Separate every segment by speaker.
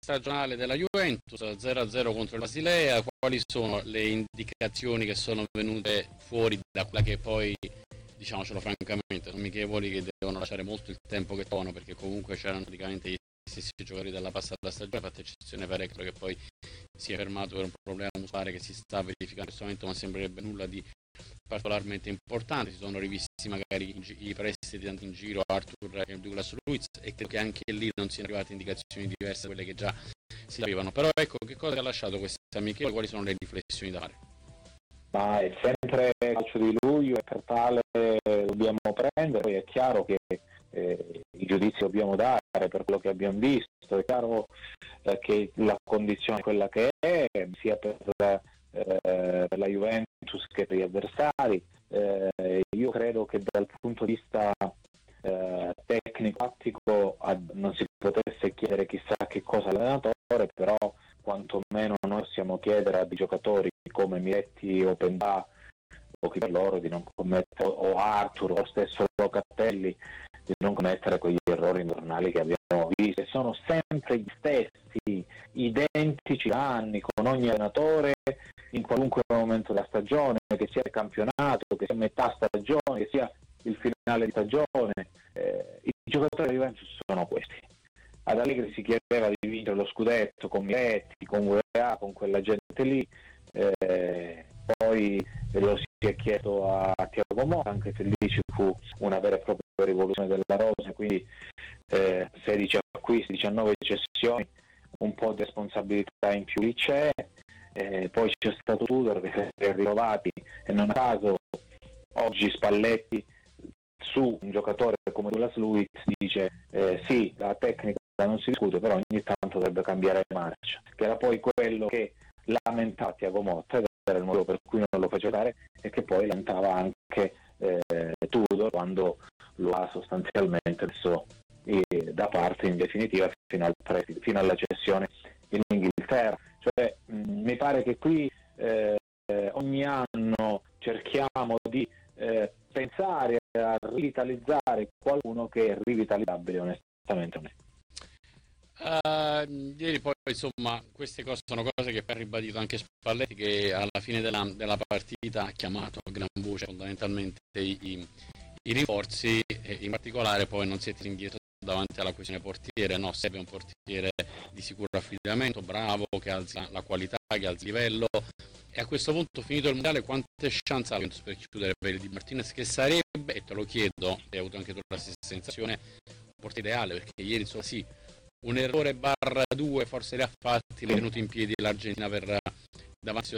Speaker 1: stagionale della Juventus, 0-0 contro il Basilea. Quali sono le indicazioni che sono venute fuori da quella che poi, diciamocelo francamente, sono amichevoli che devono lasciare molto il tempo che trovano, perché comunque c'erano praticamente gli stessi giocatori della passata stagione, fatta eccezione Parecchio che poi si è fermato per un problema muscolare che si sta verificando in questo momento, ma sembrerebbe nulla di particolarmente importante. Si sono rivisti magari i prestiti in giro, Arthur e Douglas Luiz, e credo che anche lì non siano arrivate indicazioni diverse da quelle che già si sapevano. Però ecco, che cosa ha lasciato questa amichevole, quali sono le riflessioni da fare?
Speaker 2: Ma è sempre calcio di luglio e per tale dobbiamo prendere. Poi è chiaro che i giudizi dobbiamo dare per quello che abbiamo visto. È chiaro che la condizione è quella che è, sia per la Juventus che per gli avversari. Io credo che dal punto di vista tecnico-tattico non si potesse chiedere chissà che cosa all'allenatore, però quantomeno noi possiamo chiedere a dei giocatori come Miretti o Pendà o chi per loro di non commettere, o Arthur o stesso Locatelli, di non commettere quegli errori normali che abbiamo visto, e sono sempre gli stessi, identici da anni, con ogni allenatore in qualunque momento della stagione, che sia il campionato, che sia metà stagione, che sia il finale di stagione. I giocatori di Juventus sono questi. Ad Allegri si chiedeva di vincere lo scudetto con Miretti, con UEA, con quella gente lì, poi lo si è chiesto a Thiago Motta, anche se lì ci fu una vera e propria rivoluzione della rosa, quindi 16 acquisti, 19 cessioni, un po' di responsabilità in più lì c'è, poi c'è stato Tudor che si è rinnovati, e non a caso oggi Spalletti su un giocatore come Douglas Luiz dice sì, la tecnica non si discute, però ogni tanto dovrebbe cambiare marcia, che era poi quello che lamentava Thiago Motta, ed era il motivo per cui non lo faceva dare, e che poi lamentava anche Tudor quando lo ha sostanzialmente messo da parte in definitiva fino alla cessione in Inghilterra. Cioè, mi pare che qui ogni anno cerchiamo di pensare a rivitalizzare qualcuno che è rivitalizzabile, onestamente non è.
Speaker 1: Ieri poi insomma queste cose sono cose che poi ha ribadito anche Spalletti, che alla fine della partita ha chiamato a gran voce fondamentalmente i rinforzi, e in particolare poi non si è indietro davanti alla questione portiere. No, serve un portiere di sicuro affidamento, bravo, che alzi la qualità, che alzi il livello. E a questo punto, finito il mondiale, quante chance ha per chiudere per il Di Martinez, che sarebbe, e te lo chiedo, e hai avuto anche tu la stessa sensazione, un portiere ideale, perché ieri insomma sì, un errore /2 forse li ha fatti, li è venuto in piedi l'Argentina per davanti a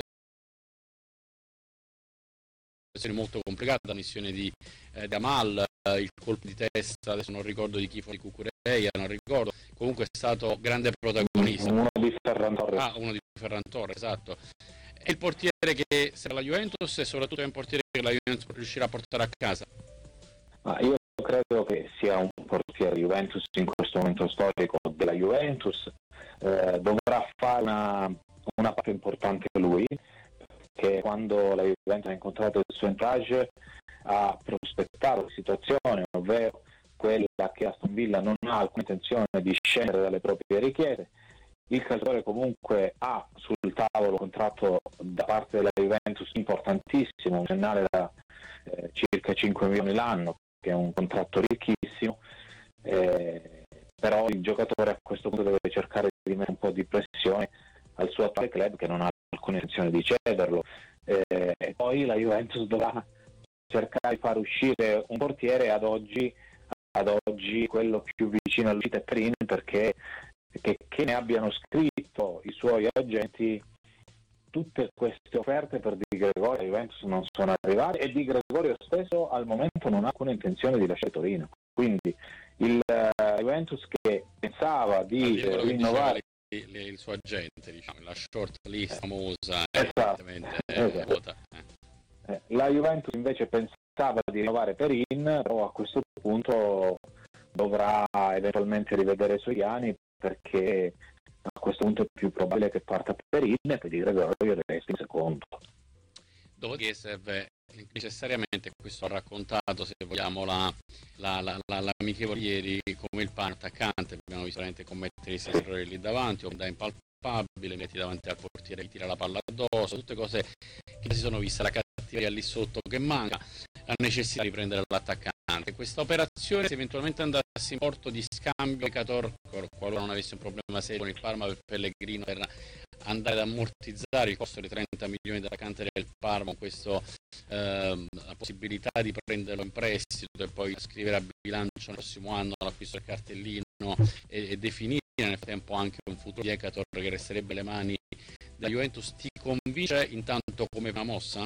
Speaker 1: una situazione molto complicata, la missione di Amal, il colpo di testa, adesso non ricordo di chi, fu di Cucurella, non ricordo, comunque è stato grande protagonista.
Speaker 2: Uno di Ferran Torres.
Speaker 1: Uno di Ferran Torres, esatto. È il portiere che serve alla Juventus, e soprattutto è un portiere che la Juventus riuscirà a portare a casa.
Speaker 2: Io credo che sia un portiere Juventus in questo momento storico della Juventus, dovrà fare una parte importante lui, che quando la Juventus ha incontrato il suo entourage ha prospettato la situazione, ovvero quella che Aston Villa non ha alcuna intenzione di scendere dalle proprie richieste. Il calciatore comunque ha sul tavolo un contratto da parte della Juventus importantissimo, un triennale da circa 5 milioni l'anno, che è un contratto ricchissimo, però il giocatore a questo punto deve cercare di mettere un po' di pressione al suo attuale club, che non ha alcuna intenzione di cederlo, e poi la Juventus dovrà cercare di far uscire un portiere. Ad oggi quello più vicino all'uscita è Perin, perché che ne abbiano scritto i suoi agenti, tutte queste offerte per Di Gregorio a Juventus non sono arrivate, e Di Gregorio stesso al momento non ha alcuna intenzione di lasciare Torino, quindi il Juventus, che pensava di rinnovare
Speaker 1: il suo agente, diciamo, la short list famosa,
Speaker 2: esatto.
Speaker 1: Vota.
Speaker 2: La Juventus invece pensava di rinnovare Perin, però a questo punto dovrà eventualmente rivedere i suoi piani, perché a questo punto è più probabile che parta Perin e che Di Gregorio resti in secondo.
Speaker 1: Dopodiché serve necessariamente, questo ho raccontato, se vogliamo, l'amichevole ieri, come il pan attaccante, abbiamo visto veramente commettere questi errori lì davanti, o da impalpabile, metti davanti al portiere che tira la palla addosso, tutte cose che si sono viste, la cattiveria lì sotto che manca, la necessità di prendere l'attaccante. Questa operazione, se eventualmente andasse in porto di scambio qualora non avesse un problema serio con il Parma per Pellegrino, per andare ad ammortizzare il costo di 30 milioni dell'attaccante del Parma, con questo la possibilità di prenderlo in prestito e poi scrivere a bilancio nel prossimo anno l'acquisto del cartellino e definire nel frattempo anche un futuro di Ekator che resterebbe le mani della Juventus, ti convince intanto come una mossa?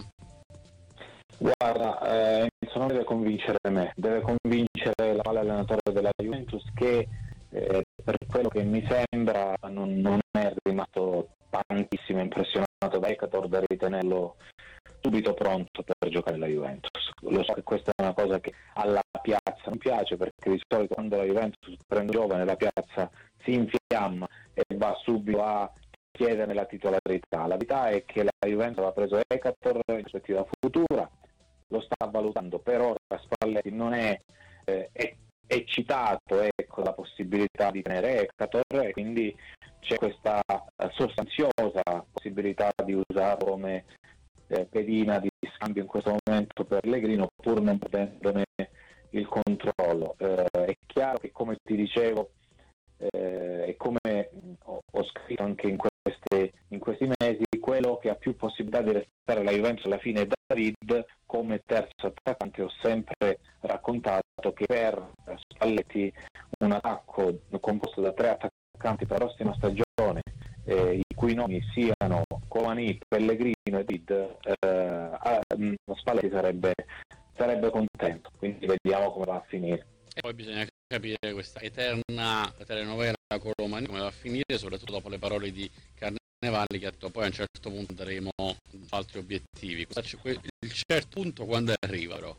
Speaker 2: Guarda, non deve convincere me, deve convincere l'attuale allenatore della Juventus che per quello che mi sembra non è rimasto tantissimo impressionato da Ekator da ritenerlo subito pronto per giocare la Juventus. Lo so che questa è una cosa che alla piazza non piace, perché di solito quando la Juventus prende un giovane la piazza si infiamma e va subito a chiedere la titolarità. La verità è che la Juventus aveva preso Ekator in prospettiva futura, lo sta valutando, per ora Spalletti non è eccitato la possibilità di tenere Ekator, e quindi c'è questa sostanziosa possibilità di usarlo come pedina di scambio in questo momento per Pellegrino, pur non perdendone il controllo. È chiaro che, come ti dicevo e come ho scritto anche in questi mesi, quello che ha più possibilità di restare la Juventus alla fine è David. Come terzo attaccante ho sempre raccontato che per Spalletti un attacco composto da 3 attaccanti per la prossima stagione, i cui nomi siano Colomani, Pellegrino e David, Spalletti sarebbe contento, quindi vediamo come va a finire.
Speaker 1: E poi bisogna capire questa eterna telenovela Colomani come va a finire, soprattutto dopo le parole di Carnevali, che ha detto poi a un certo punto daremo altri obiettivi. Il certo punto quando arriva, però?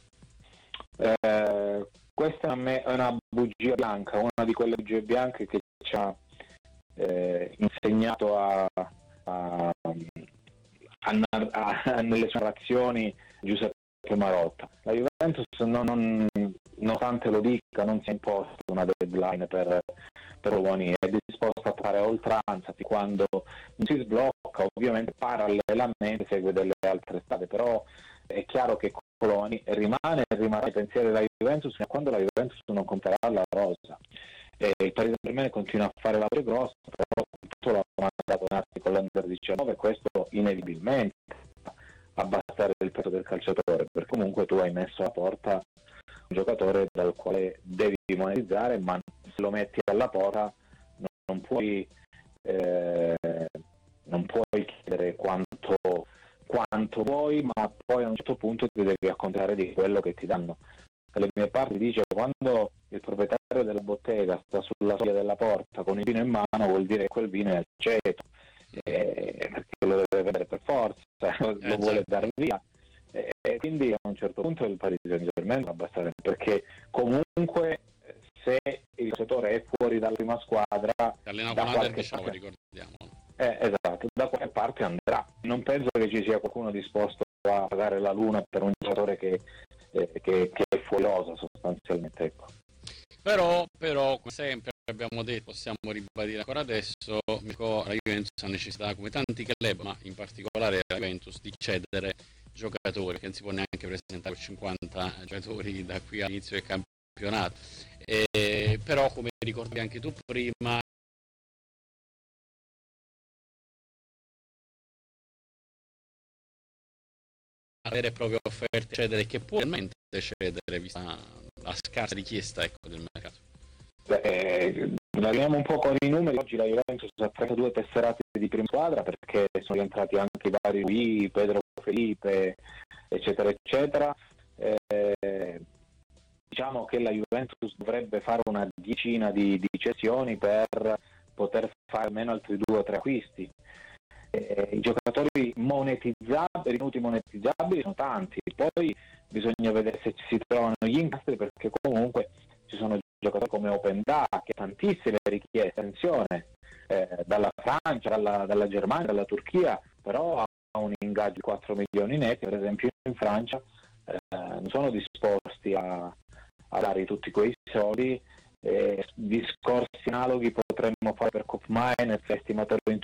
Speaker 2: Questa a me è una bugia bianca, una di quelle bugie bianche che ci ha insegnato nelle sue narrazioni Giuseppe Marotta. La Juventus nonostante lo dica non si è imposta una deadline per Colomani, è disposta a fare oltranza quando non si sblocca, ovviamente parallelamente segue delle altre strade, però è chiaro che Colomani rimarrà ai pensieri della Juventus fino a quando la Juventus non comprerà la rosa. Il Paris Saint-Germain continua a fare lavori grossi, però tutto l'ha mandato in arti con l'Under 19, questo inevitabilmente abbassare il peso del calciatore, perché comunque tu hai messo alla porta un giocatore dal quale devi monetizzare, ma se lo metti alla porta non puoi chiedere quanto vuoi, ma poi a un certo punto ti devi accontentare di quello che ti danno. Dalle mie parti dice: quando il proprietario della bottega sta sulla soglia della porta con il vino in mano, vuol dire che quel vino è aceto, perché lo deve vedere per forza, lo vuole dar via, e quindi a un certo punto il Paris Saint-Germain va a abbassare, perché comunque se il giocatore è fuori dalla prima squadra, esatto, da qualche parte andrà. Non penso che ci sia qualcuno disposto a pagare la luna per un giocatore che è fuori rosa sostanzialmente, ecco.
Speaker 1: Però come sempre abbiamo detto, possiamo ribadire ancora adesso, la Juventus ha necessità, come tanti club, ma in particolare la Juventus, di cedere giocatori, che non si può neanche presentare 50 giocatori da qui all'inizio del campionato. Però, come ricordavi anche tu prima, avere proprio offerte cedere, che può realmente cedere vista la scarsa richiesta, ecco, del mercato.
Speaker 2: Andiamo un po' con i numeri. Oggi la Juventus ha 32 tesserati di prima squadra, perché sono rientrati anche i vari Rui, Pedro Felipe, eccetera eccetera. Diciamo che la Juventus dovrebbe fare una decina di cessioni per poter fare almeno altri 2 o 3 acquisti. I giocatori ritenuti monetizzabili sono tanti, poi bisogna vedere se si trovano gli incastri, perché comunque ci sono giocatori come Openda che ha tantissime richieste, attenzione, dalla Francia, dalla Germania, dalla Turchia, però ha un ingaggio di 4 milioni netti, per esempio in Francia non sono disposti a dare tutti quei soldi. Discorsi analoghi potremmo fare per Koopmeiners, estimatore